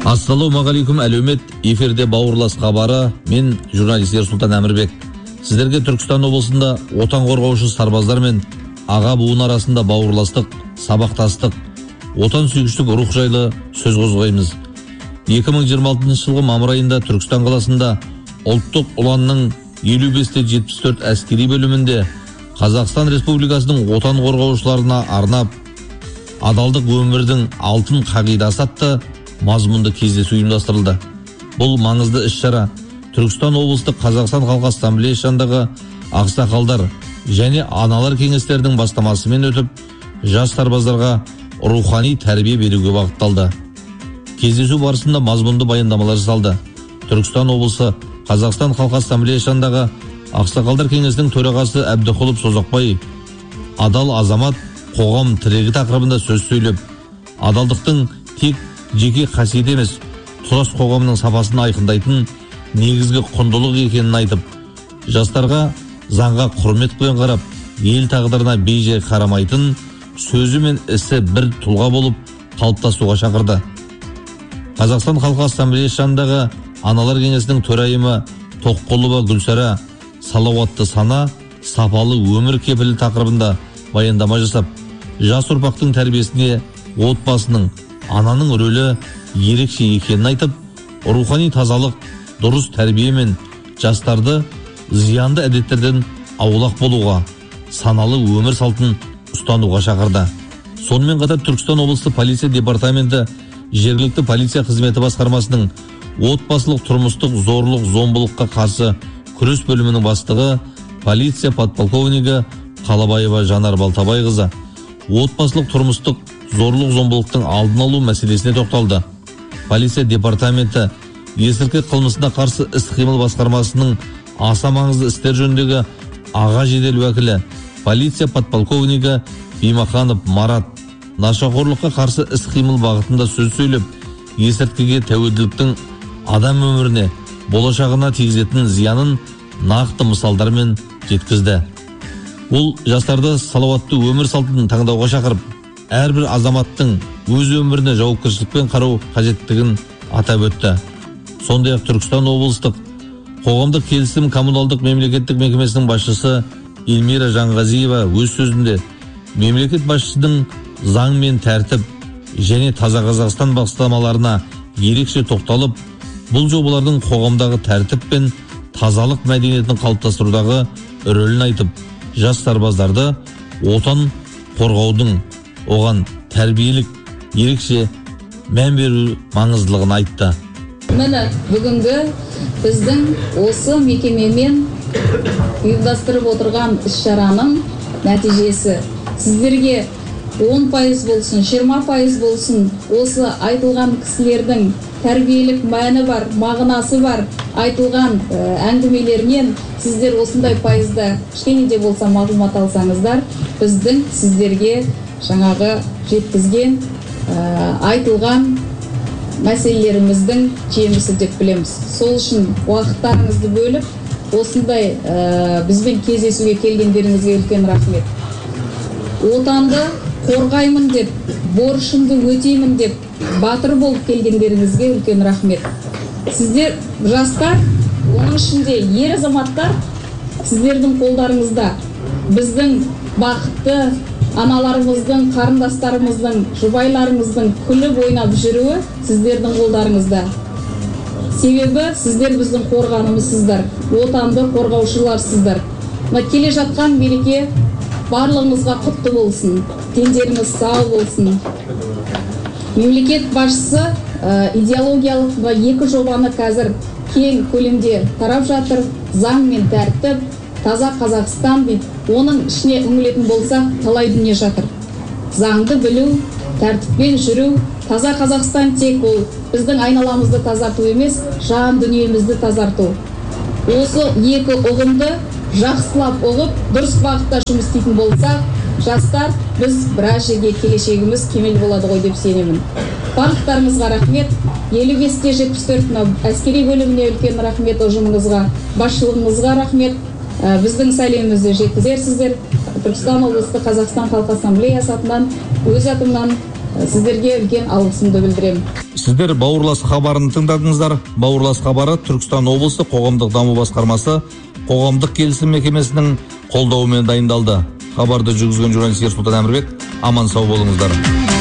Ассалаумағалейкум әлеумет, эфирде бауырлас хабары, мен журналист Ерсултан Әмірбек. Сіздерге Түркістан облысында отан қорғаушы сарбаздар мен аға буын арасында бауырластық, сабақтастық, отан сүйгіштік рух жайлы сөз қозғаймыз. 2026 жылғы мамыр айында Түркістан қаласында ұлттық ұланның 55-74 әскери бөлімінде Қазақстан Республикасының отан қорғаушыларына арнап адалдық өмірдің алтын қағидасы атты мазмұнды кездесу ұйымдастырылды. Бұл маңызды іс-шара Түркістан облыстық Қазақстан Халқы Ассамблеясы жанындағы ақсақалдар және аналар кеңестерінің бастамасымен өтіп, жас сарбаздарға рухани тәрбие беруге бағытталды. Кездесу барысында мазмұнды баяндамалар жасалды. Түркістан облысы Қазақстан Халқы Ассамблеясы жанындағы ақсақалдар кеңесінің төрағасы Әбдіқұлов Созақбай адал азамат қоғам тірегі тақырыбында сөз сөйлеп, адалдықтың тек жеке қасиет емес, тұтас қоғамның сапасын айқындайтын негізгі құндылық екенін айтып, жастарға заңға құрметпен қарап, ел тағдырына бей-жай қарамайтын сөзі мен ісі бір тұлға болып қалыптасуға шақырды. Қазақстан Халқы Ассамблеясы жанындағы аналар кеңесінің төрайымы Тоққұлова Гүлсара салауатты сана, сапалы өмір кепілі тақырыбында баяндама жасап, жас ұрпақтың тәрбиесіне отбасының, ананың рөлі ерекше екенін айтып, рухани тазалық, дұрыс тәрбие мен жастарды зиянды әдеттерден аулақ болуға, саналы өмір салтын ұстануға шақырды. Сонымен қатар Түркістан облысы полиция департаменті жергілікті полиция қызметі басқармасының отбасылық тұрмыстық зорлық зомбылыққа қарсы күрес бөлімінің бастығы полиция подполковнигі Қалабаева Жанар Балтабайқызы отбасылық тұрмыстық зорлық зомбылықтың алдын алу мәселесіне тоқталды. Полиция департаменті есірткі қылмысына қарсы іс-қимыл басқармасының аса маңызды істер жөніндегі аға жедел уәкілі полиция подполковнигі Бимаханов Марат нашақорлыққа қарсы іс-қимыл бағытында сөз сөйлеп, есірткіге тәуелділіктің адам өміріне, болашағына тигізетін зиянын нақты мысалдармен жеткізді. Ол жастарды салауатты өмір салтын таңдауға шақырып, әрбір азаматтың өз өміріне жауапкершілікпен қарау қажеттігін атап өтті. Сондай-ақ Түркістан облыстық қоғамдық келісім коммуналдық мемлекеттік мекемесінің басшысы Эльмира Жанғазиева өз сөзінде мемлекет басшысының заң мен тәртіп және таза Қазақстан бастамаларына ерекше тоқталып, бұл жобалардың қоғамдағы тәртіп пен тазалық мәдениетін қалыптастырудағы рөлін айтып, жас сарбаздарды отан қорғаудың оған тәрбиелік ерекше мән беру маңыздылығын айтты. Міне бүгінгі біздің осы мекемемен ұйымдастырып отырған іс-шараның нәтижесі. Сіздерге 10% болсын, 20% болсын, осы айтылған кісілердің тәрбиелік мәні бар, мағынасы бар айтылған әңгімелерінен сіздер осындай пайызда кішкене де болса мағлұмат алсаңыздар, біздің сіздерге жаңағы жеткізген айтылған мәселелеріміздің жемісі деп білеміз. Сол үшін уақыттарыңызды бөліп, осындай бізбен кездесуге келгендеріңізге үлкен рахмет. Отанды қорғаймын деп, борышымды өтеймін деп, батыр болып келгендеріңізге үлкен рахмет. Сіздер жастар, оның ішінде ер азаматтар, сіздердің қолдарыңызда. Біздің бақытты аналарымыздың, қарындастарымыздың, жұбайларымыздың күліп ойнап жүруі сіздердің қолдарыңызда. Себебі сіздер біздің қорғанымызсыздар, отанды қорғаушыларсыздар. Келе жатқан мереке барлығымызға құтты болсын, дендеріңіз сау болсын. Мемлекет басшысы идеологиялық 2 жобаны қазір кең көлемде тарап жатыр. Заң мен тәртіп, таза Қазақстан дейді. Оның ішіне үңілетін болсақ, талай дүние жатыр. Заңды білу, тәртіппен жүру, таза Қазақстан тек ол біздің айналамызды тазарту емес, жан дүниемізді тазарту. Осы 2 ұғымды жақсылап ұғып, дұрыс бағытта жұмыс істейтін болсақ, жастар, біз біраз жерге келешегіміз кемел болады ғой деп сенемін. Барлықтарыңызға рахмет. 55-74 әскери бөліміне үлкен рахмет, ұжымыңызға, басшылығыңызға рахмет. Біздің сәлемімізді жеткізерсіздер. Түркістан облысы Қазақстан Халқы Ассамблеясы атынан, өз атымнан сіздерге үлкен алғысымды білдіремін. Сіздер Бауырлас хабарын тыңдадыңыздар. Бауырлас хабары Түркістан облысы қоғамдық даму басқармасы қоғамдық келісім мекемесінің қолдауымен дайындалды. Хабарды жүргізген журналист Ерсұлтан Әмірбек. Аман сау болыңыздар.